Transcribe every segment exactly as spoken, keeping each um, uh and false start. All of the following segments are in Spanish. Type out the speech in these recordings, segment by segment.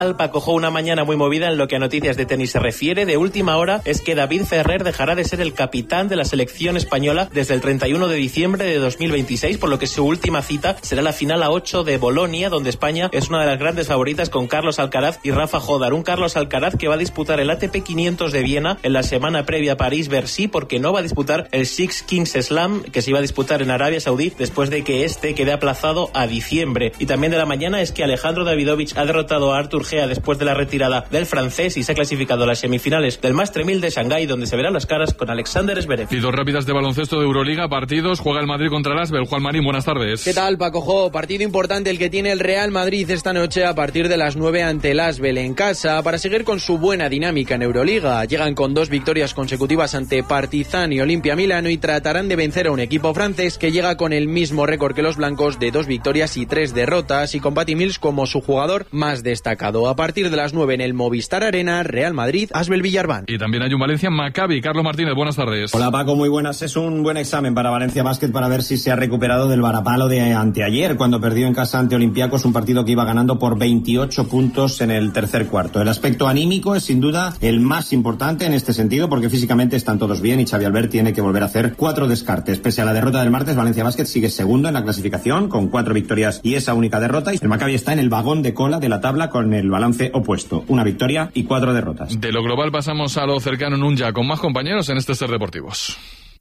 Paco, una mañana muy movida en lo que a noticias de tenis se refiere. De última hora es que David Ferrer dejará de ser el capitán de la selección española desde el treinta y uno de diciembre de dos mil veintiséis, por lo que su última cita será la final a ocho de Bolonia, donde España es una de las grandes favoritas con Carlos Alcaraz y Rafa Jodar. Un Carlos Alcaraz que va a disputar el A T P quinientos de Viena en la semana previa a París-Bercy, porque no va a disputar el Six Kings Slam que se iba a disputar en Arabia Saudí después de que este quede aplazado a diciembre. Y también de la mañana es que Alejandro Davidovich ha derrotado a Artur después de la retirada del francés y se ha clasificado a las semifinales del Master mil de Shanghái, donde se verán las caras con Alexander Zverev. Y dos rápidas de baloncesto de Euroliga, partidos, juega el Madrid contra el Asbel. Juan Marín, buenas tardes. ¿Qué tal, Paco Jo? Partido importante el que tiene el Real Madrid esta noche a partir de las nueve ante el Asbel en casa para seguir con su buena dinámica en Euroliga. Llegan con dos victorias consecutivas ante Partizan y Olimpia Milano y tratarán de vencer a un equipo francés que llega con el mismo récord que los blancos de dos victorias y tres derrotas y con Patty Mills como su jugador más destacado. A partir de las nueve en el Movistar Arena, Real Madrid, Asbel Villarban. Y también hay un Valencia Maccabi. Carlos Martínez, buenas tardes. Hola Paco, muy buenas. Es un buen examen para Valencia Basket para ver si se ha recuperado del varapalo de anteayer, cuando perdió en casa ante Olympiacos, un partido que iba ganando por veintiocho puntos en el tercer cuarto. El aspecto anímico es sin duda el más importante en este sentido, porque físicamente están todos bien y Xavi Albert tiene que volver a hacer cuatro descartes. Pese a la derrota del martes, Valencia Basket sigue segundo en la clasificación con cuatro victorias y esa única derrota. Y el Maccabi está en el vagón de cola de la tabla con el balance opuesto, una victoria y cuatro derrotas. De lo global pasamos a lo cercano en un ya con más compañeros en este Ser Deportivos.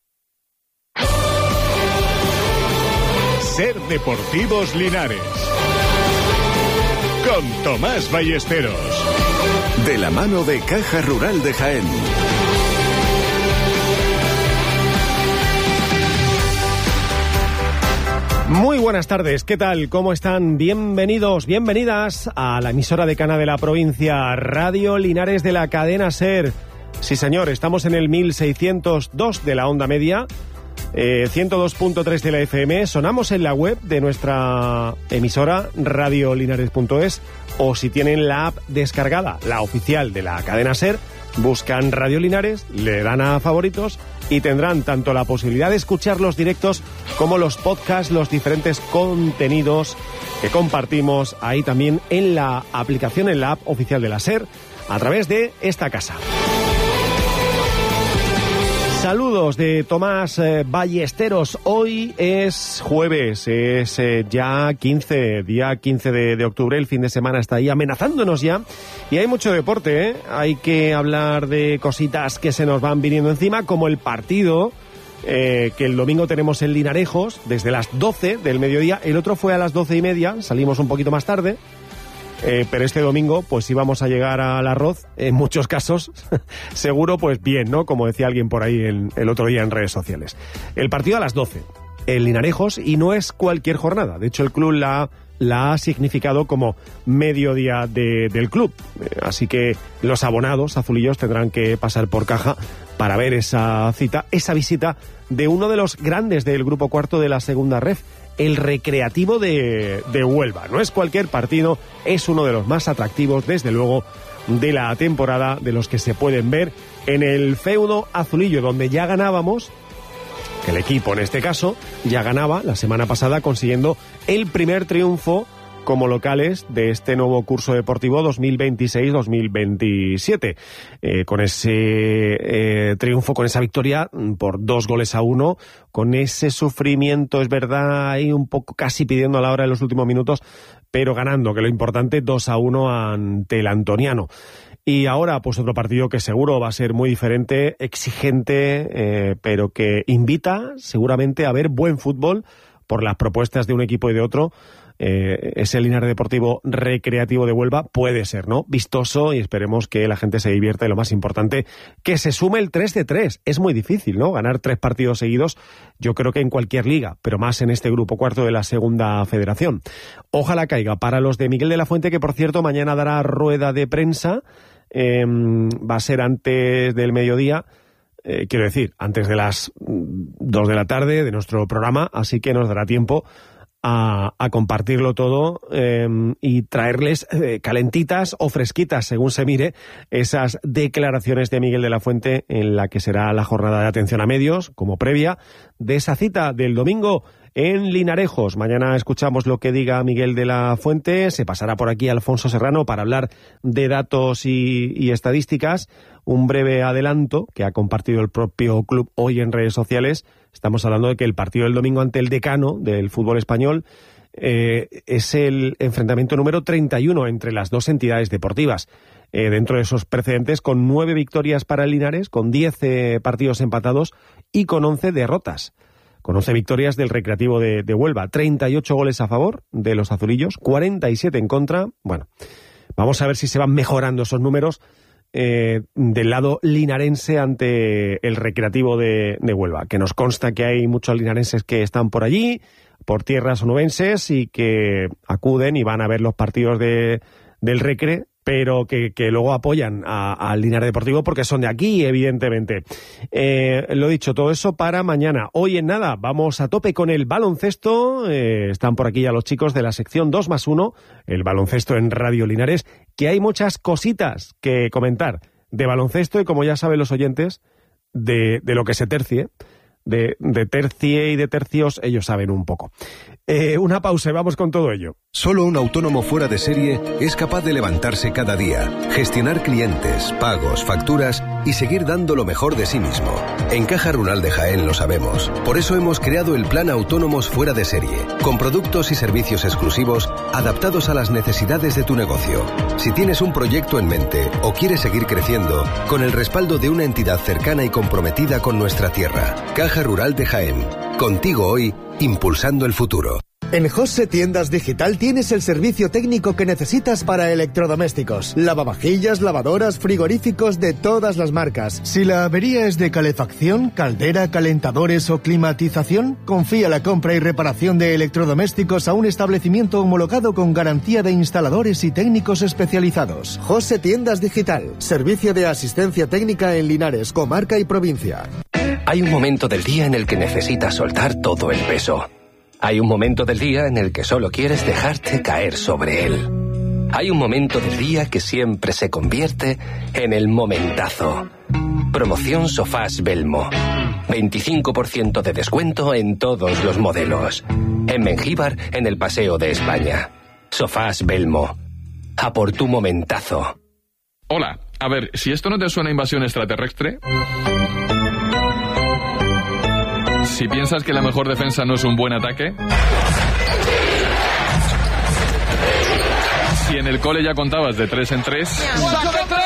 Ser Deportivos Linares con Tomás Ballesteros, de la mano de Caja Rural de Jaén. Muy buenas tardes, ¿qué tal? ¿Cómo están? Bienvenidos, bienvenidas a la emisora decana de la provincia, Radio Linares de la cadena SER. Sí señor, estamos en el mil seiscientos dos de la onda media, eh, ciento dos punto tres de la F M, sonamos en la web de nuestra emisora radiolinares punto es, o si tienen la app descargada, la oficial de la cadena SER, buscan Radio Linares, le dan a favoritos y tendrán tanto la posibilidad de escuchar los directos como los podcasts, los diferentes contenidos que compartimos ahí también en la aplicación, en la app oficial de la SER, a través de esta casa. Saludos de Tomás eh, Ballesteros. Hoy es jueves, es eh, ya quince, día quince de, de octubre, el fin de semana está ahí amenazándonos ya. Y hay mucho deporte, ¿eh? Hay que hablar de cositas que se nos van viniendo encima, como el partido eh, que el domingo tenemos en Linarejos, desde las doce del mediodía. El otro fue a las doce y media, salimos un poquito más tarde. Eh, pero este domingo pues íbamos a llegar al arroz, en muchos casos, seguro pues bien, ¿no? Como decía alguien por ahí el, el otro día en redes sociales. El partido a las doce, en Linarejos, y no es cualquier jornada. De hecho, el club la, la ha significado como mediodía de, del club. Eh, así que los abonados azulillos tendrán que pasar por caja para ver esa cita, esa visita de uno de los grandes del grupo cuarto de la segunda ref, el Recreativo de, de Huelva. No es cualquier partido, es uno de los más atractivos, desde luego, de la temporada, de los que se pueden ver en el feudo azulillo, donde ya ganábamos, que el equipo en este caso ya ganaba la semana pasada consiguiendo el primer triunfo como locales de este nuevo curso deportivo dos mil veintiséis dos mil veintisiete. Eh, con ese eh, triunfo, con esa victoria por dos goles a uno, con ese sufrimiento, es verdad, ahí un poco casi pidiendo a la hora de los últimos minutos, pero ganando, que lo importante, dos a uno ante el Antoniano. Y ahora, pues otro partido que seguro va a ser muy diferente, exigente, eh, pero que invita seguramente a ver buen fútbol por las propuestas de un equipo y de otro. Eh, ese Linares Deportivo Recreativo de Huelva puede ser, ¿no? Vistoso, y esperemos que la gente se divierta, y lo más importante, que se sume el tres de tres. Es muy difícil, ¿no? Ganar tres partidos seguidos, yo creo que en cualquier liga, pero más en este grupo cuarto de la segunda federación. Ojalá caiga para los de Miguel de la Fuente, que por cierto mañana dará rueda de prensa, eh, va a ser antes del mediodía, eh, quiero decir, antes de las dos de la tarde de nuestro programa, así que nos dará tiempo A, a compartirlo todo eh, y traerles eh, calentitas o fresquitas, según se mire, esas declaraciones de Miguel de la Fuente en la que será la jornada de atención a medios, como previa de esa cita del domingo en Linarejos. Mañana escuchamos lo que diga Miguel de la Fuente. Se pasará por aquí Alfonso Serrano para hablar de datos y, y estadísticas. Un breve adelanto que ha compartido el propio club hoy en redes sociales. Estamos hablando de que el partido del domingo ante el decano del fútbol español eh, es el enfrentamiento número treinta y uno entre las dos entidades deportivas. Eh, dentro de esos precedentes, con nueve victorias para el Linares, con diez eh, partidos empatados y con once derrotas. Con once victorias del Recreativo de, de Huelva, treinta y ocho goles a favor de los azulillos, cuarenta y siete en contra. Bueno, vamos a ver si se van mejorando esos números eh, del lado linarense ante el Recreativo de, de Huelva, que nos consta que hay muchos linarenses que están por allí, por tierras onubenses, y que acuden y van a ver los partidos de, del Recre, pero que, que luego apoyan al Linares Deportivo porque son de aquí, evidentemente. Eh, lo dicho, todo eso para mañana. Hoy en nada, vamos a tope con el baloncesto. Eh, están por aquí ya los chicos de la sección dos más uno, el baloncesto en Radio Linares, que hay muchas cositas que comentar de baloncesto y, como ya saben los oyentes, de, de lo que se tercie. De, de tercie y de tercios, ellos saben un poco. Eh, una pausa y vamos con todo ello. Solo un autónomo fuera de serie es capaz de levantarse cada día, gestionar clientes, pagos, facturas y seguir dando lo mejor de sí mismo. En Caja Rural de Jaén lo sabemos. Por eso hemos creado el Plan Autónomos Fuera de Serie, con productos y servicios exclusivos adaptados a las necesidades de tu negocio. Si tienes un proyecto en mente o quieres seguir creciendo, con el respaldo de una entidad cercana y comprometida con nuestra tierra. Caja Rural de Jaén. Contigo hoy, impulsando el futuro. En José Tiendas Digital tienes el servicio técnico que necesitas para electrodomésticos. Lavavajillas, lavadoras, frigoríficos de todas las marcas. Si la avería es de calefacción, caldera, calentadores o climatización, confía la compra y reparación de electrodomésticos a un establecimiento homologado con garantía de instaladores y técnicos especializados. José Tiendas Digital. Servicio de asistencia técnica en Linares, comarca y provincia. Hay un momento del día en el que necesitas soltar todo el peso. Hay un momento del día en el que solo quieres dejarte caer sobre él. Hay un momento del día que siempre se convierte en el momentazo. Promoción Sofás Belmo. veinticinco por ciento de descuento en todos los modelos. En Mengíbar, en el Paseo de España. Sofás Belmo. A por tu momentazo. Hola, a ver, si esto no te suena a invasión extraterrestre... Si piensas que la mejor defensa no es un buen ataque. Si en el cole ya contabas de tres en tres. ¡Saca tres!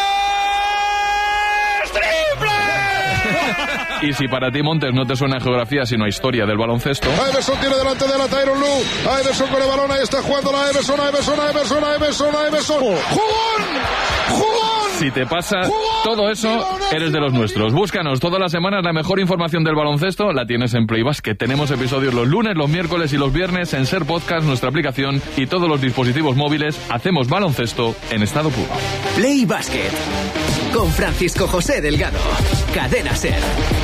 ¡Triple! Y si para ti, Montes, no te suena a geografía sino a historia del baloncesto. Everson tiene delante de la Tyron Lue. Everson con el balón, ahí está jugando la Everson, Everson, Everson, Everson, Everson. ¡Jugón! ¡Jugón! Si te pasa todo eso, eres de los nuestros. Búscanos todas las semanas, la mejor información del baloncesto la tienes en Play Basket. Tenemos episodios los lunes, los miércoles y los viernes en Ser Podcast, nuestra aplicación y todos los dispositivos móviles. Hacemos baloncesto en estado puro. Play Basket con Francisco José Delgado. Cadena Ser.